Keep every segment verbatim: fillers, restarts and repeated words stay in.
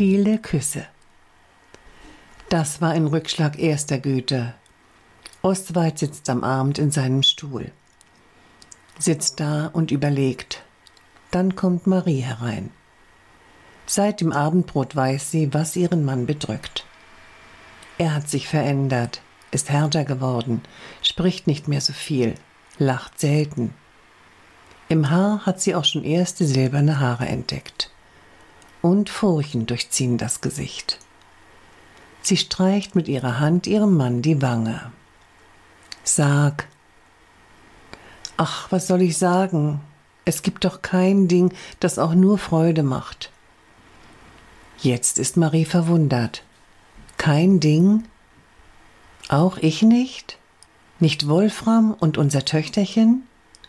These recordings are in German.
Viele Küsse. Das war ein Rückschlag erster Güte. Oswald sitzt am Abend in seinem Stuhl. Sitzt da und überlegt. Dann kommt Marie herein. Seit dem Abendbrot weiß sie, was ihren Mann bedrückt. Er hat sich verändert, ist härter geworden, spricht nicht mehr so viel, lacht selten. Im Haar hat sie auch schon erste silberne Haare entdeckt. Und Furchen durchziehen das Gesicht. Sie streicht mit ihrer Hand ihrem Mann die Wange. Sag. Ach, was soll ich sagen? Es gibt doch kein Ding, das auch nur Freude macht. Jetzt ist Marie verwundert. Kein Ding? Auch ich nicht? Nicht Wolfram und unser Töchterchen?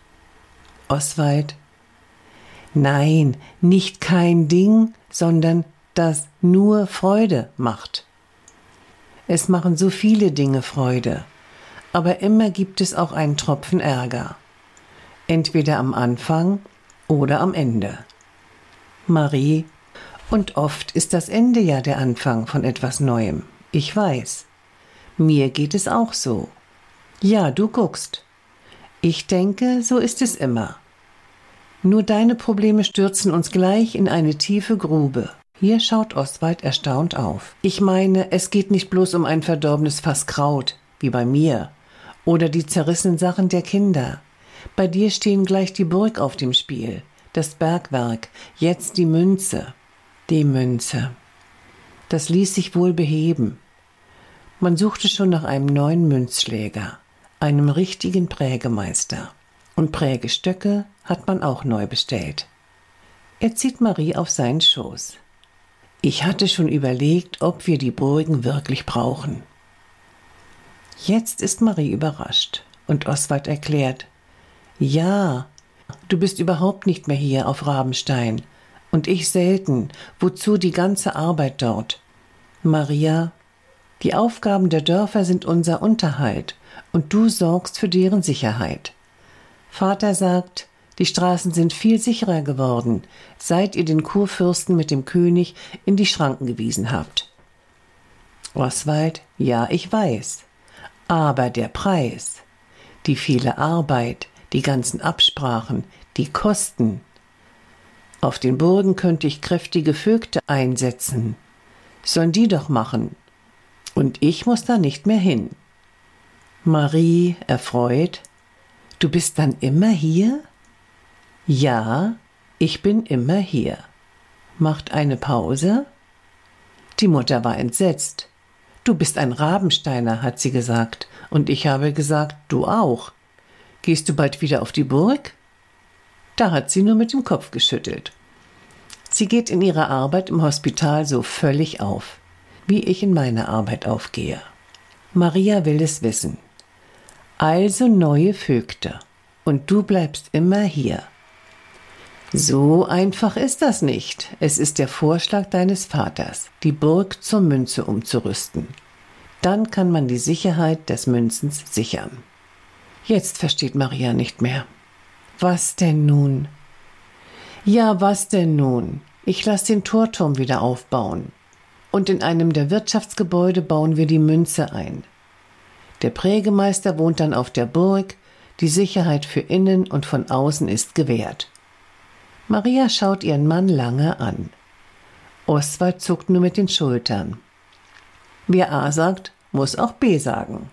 Oswald. Nein, nicht kein Ding, sondern das nur Freude macht. Es machen so viele Dinge Freude, aber immer gibt es auch einen Tropfen Ärger. Entweder am Anfang oder am Ende. Marie, und oft ist das Ende ja der Anfang von etwas Neuem. Ich weiß. Mir geht es auch so. Ja, du guckst. Ich denke, so ist es immer. Nur deine Probleme stürzen uns gleich in eine tiefe Grube. Hier schaut Oswald erstaunt auf. Ich meine, es geht nicht bloß um ein verdorbenes Fass Kraut, wie bei mir, oder die zerrissenen Sachen der Kinder. Bei dir stehen gleich die Burg auf dem Spiel, das Bergwerk, jetzt die Münze. Die Münze. Das ließ sich wohl beheben. Man suchte schon nach einem neuen Münzschläger, einem richtigen Prägemeister. Und Prägestöcke hat man auch neu bestellt. Er zieht Marie auf seinen Schoß. Ich hatte schon überlegt, ob wir die Burgen wirklich brauchen. Jetzt ist Marie überrascht und Oswald erklärt, ja, du bist überhaupt nicht mehr hier auf Rabenstein und ich selten, wozu die ganze Arbeit dort. Maria, die Aufgaben der Dörfer sind unser Unterhalt und du sorgst für deren Sicherheit. Vater sagt, die Straßen sind viel sicherer geworden, seit ihr den Kurfürsten mit dem König in die Schranken gewiesen habt. Oswald, ja, ich weiß. Aber der Preis, die viele Arbeit, die ganzen Absprachen, die Kosten. Auf den Burgen könnte ich kräftige Vögte einsetzen. Sollen die doch machen. Und ich muss da nicht mehr hin. Marie, erfreut, du bist dann immer hier? Ja, ich bin immer hier. Macht eine Pause? Die Mutter war entsetzt. Du bist ein Rabensteiner, hat sie gesagt. Und ich habe gesagt, du auch. Gehst du bald wieder auf die Burg? Da hat sie nur mit dem Kopf geschüttelt. Sie geht in ihrer Arbeit im Hospital so völlig auf, wie ich in meiner Arbeit aufgehe. Maria will es wissen. Also neue Vögte. Und du bleibst immer hier. So einfach ist das nicht. Es ist der Vorschlag deines Vaters, die Burg zur Münze umzurüsten. Dann kann man die Sicherheit des Münzens sichern. Jetzt versteht Maria nicht mehr. Was denn nun? Ja, was denn nun? Ich lasse den Torturm wieder aufbauen. Und in einem der Wirtschaftsgebäude bauen wir die Münze ein. Der Prägemeister wohnt dann auf der Burg, die Sicherheit für innen und von außen ist gewährt. Maria schaut ihren Mann lange an. Oswald zuckt nur mit den Schultern. Wer A sagt, muss auch B sagen.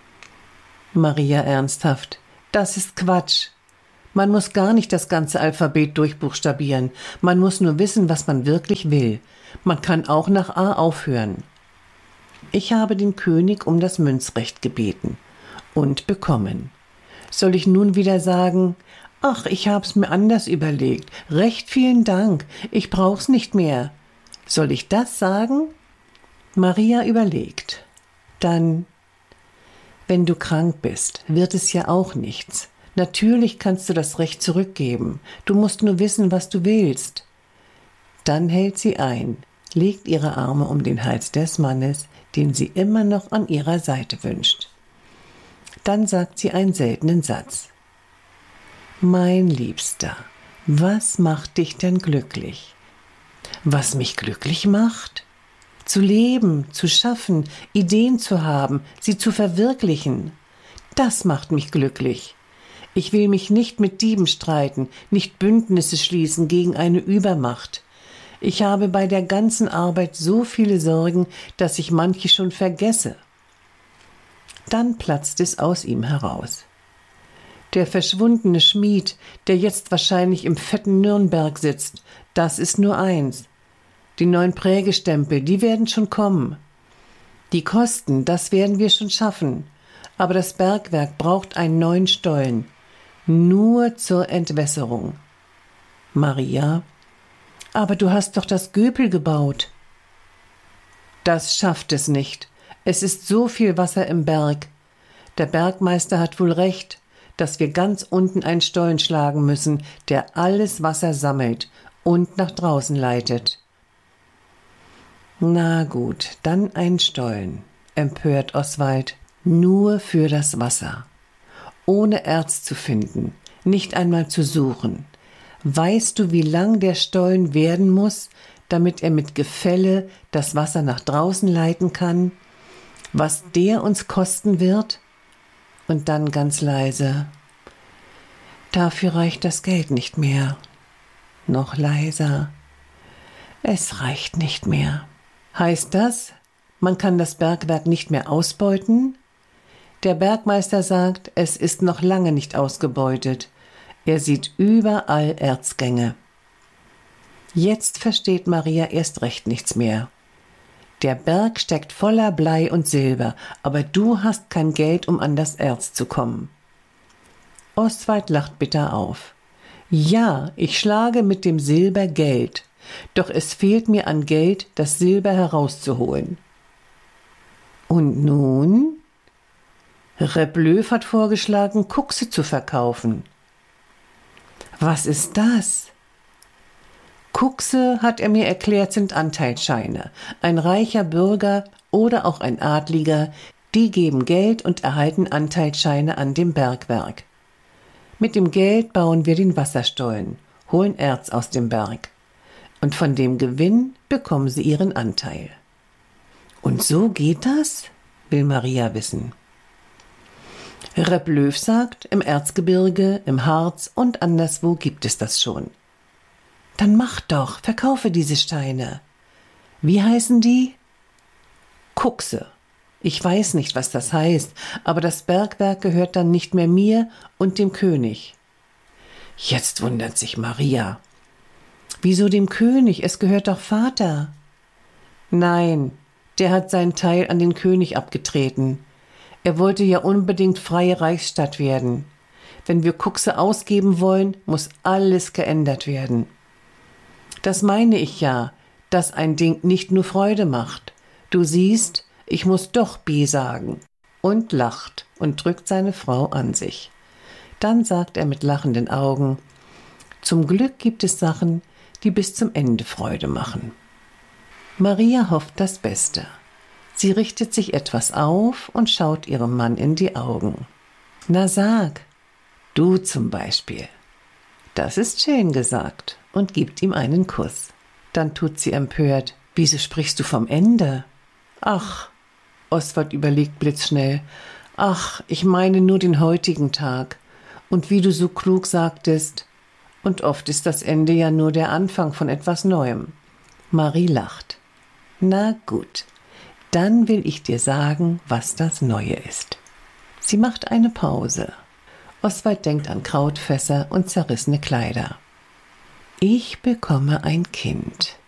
Maria ernsthaft, das ist Quatsch. Man muss gar nicht das ganze Alphabet durchbuchstabieren. Man muss nur wissen, was man wirklich will. Man kann auch nach A aufhören. Ich habe den König um das Münzrecht gebeten und bekommen. Soll ich nun wieder sagen, ach, ich hab's mir anders überlegt. Recht vielen Dank. Ich brauch's nicht mehr. Soll ich das sagen? Maria überlegt. Dann, wenn du krank bist, wird es ja auch nichts. Natürlich kannst du das Recht zurückgeben. Du musst nur wissen, was du willst. Dann hält sie ein, legt ihre Arme um den Hals des Mannes, den sie immer noch an ihrer Seite wünscht. Dann sagt sie einen seltenen Satz. Mein Liebster, was macht dich denn glücklich? Was mich glücklich macht? Zu leben, zu schaffen, Ideen zu haben, sie zu verwirklichen. Das macht mich glücklich. Ich will mich nicht mit Dieben streiten, nicht Bündnisse schließen gegen eine Übermacht. Ich habe bei der ganzen Arbeit so viele Sorgen, dass ich manche schon vergesse. Dann platzt es aus ihm heraus. Der verschwundene Schmied, der jetzt wahrscheinlich im fetten Nürnberg sitzt, das ist nur eins. Die neuen Prägestempel, die werden schon kommen. Die Kosten, das werden wir schon schaffen. Aber das Bergwerk braucht einen neuen Stollen. Nur zur Entwässerung. Maria: Aber du hast doch das Göpel gebaut. Das schafft es nicht. Es ist so viel Wasser im Berg. Der Bergmeister hat wohl recht, dass wir ganz unten einen Stollen schlagen müssen, der alles Wasser sammelt und nach draußen leitet. Na gut, dann ein Stollen, empört Oswald, nur für das Wasser. Ohne Erz zu finden, nicht einmal zu suchen. Weißt du, wie lang der Stollen werden muss, damit er mit Gefälle das Wasser nach draußen leiten kann? Was der uns kosten wird? Und dann ganz leise: Dafür reicht das Geld nicht mehr. Noch leiser: Es reicht nicht mehr. Heißt das, man kann das Bergwerk nicht mehr ausbeuten? Der Bergmeister sagt, es ist noch lange nicht ausgebeutet. Er sieht überall Erzgänge. Jetzt versteht Maria erst recht nichts mehr. Der Berg steckt voller Blei und Silber, aber du hast kein Geld, um an das Erz zu kommen. Oswald lacht bitter auf. Ja, ich schlage mit dem Silber Geld, doch es fehlt mir an Geld, das Silber herauszuholen. Und nun? Reblöw hat vorgeschlagen, Kuxe zu verkaufen. Was ist das? Kuxe, hat er mir erklärt, sind Anteilsscheine. Ein reicher Bürger oder auch ein Adliger, die geben Geld und erhalten Anteilsscheine an dem Bergwerk. Mit dem Geld bauen wir den Wasserstollen, holen Erz aus dem Berg. Und von dem Gewinn bekommen sie ihren Anteil. Und so geht das? Will Maria wissen. Reblöw sagt, im Erzgebirge, im Harz und anderswo gibt es das schon. Dann mach doch, verkaufe diese Steine. Wie heißen die? Kuxe. Ich weiß nicht, was das heißt, aber das Bergwerk gehört dann nicht mehr mir und dem König. Jetzt wundert sich Maria. Wieso dem König? Es gehört doch Vater. Nein, der hat seinen Teil an den König abgetreten. Er wollte ja unbedingt freie Reichsstadt werden. Wenn wir Kuxe ausgeben wollen, muss alles geändert werden. Das meine ich ja, dass ein Ding nicht nur Freude macht. Du siehst, ich muss doch B sagen. Und lacht und drückt seine Frau an sich. Dann sagt er mit lachenden Augen: Zum Glück gibt es Sachen, die bis zum Ende Freude machen. Maria hofft das Beste. Sie richtet sich etwas auf und schaut ihrem Mann in die Augen. Na sag, du zum Beispiel. Das ist schön gesagt, und gibt ihm einen Kuss. Dann tut sie empört: Wieso sprichst du vom Ende? Ach, Oswald überlegt blitzschnell. Ach, ich meine nur den heutigen Tag. Und wie du so klug sagtest, und oft ist das Ende ja nur der Anfang von etwas Neuem. Marie lacht. Na gut, dann will ich dir sagen, was das Neue ist. Sie macht eine Pause. Oswald denkt an Krautfässer und zerrissene Kleider. Ich bekomme ein Kind.